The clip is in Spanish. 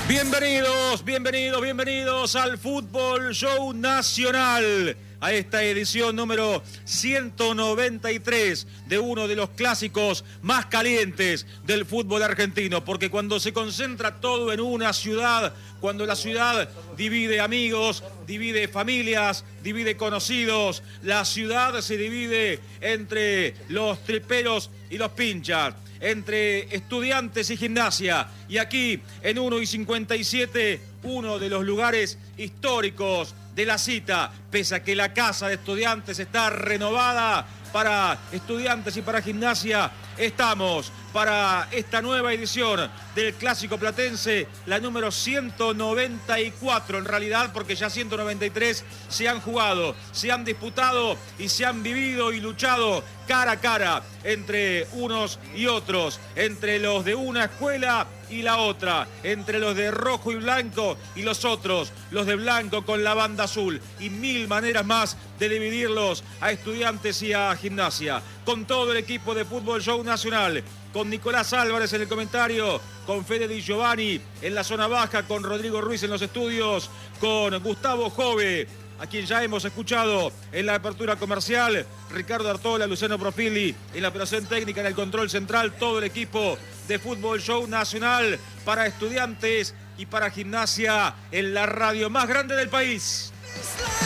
Bienvenidos al Fútbol Show Nacional, a esta edición número 193 de uno de los clásicos más calientes del fútbol argentino, porque cuando se concentra todo en una ciudad, cuando la ciudad divide amigos, divide familias, divide conocidos, la ciudad se divide entre los triperos y los pinchas, entre Estudiantes y Gimnasia, y aquí en 1 y 57, uno de los lugares históricos de la cita, pese a que la casa de Estudiantes está renovada para Estudiantes y para Gimnasia. Estamos para esta nueva edición del Clásico Platense, la número 194 en realidad, porque ya 193 se han jugado, se han disputado y se han vivido y luchado cara a cara entre unos y otros, entre los de una escuela y la otra, entre los de rojo y blanco y los otros, los de blanco con la banda azul, y mil maneras más de dividirlos a Estudiantes y a Gimnasia. Con todo el equipo de Fútbol Show Nacional, con Nicolás Álvarez en el comentario, con Fede Di Giovanni en la zona baja, con Rodrigo Ruiz en los estudios, con Gustavo Jove, a quien ya hemos escuchado en la apertura comercial, Ricardo Artola, Luciano Profili en la operación técnica, en el control central, todo el equipo de Fútbol Show Nacional para Estudiantes y para Gimnasia en la radio más grande del país.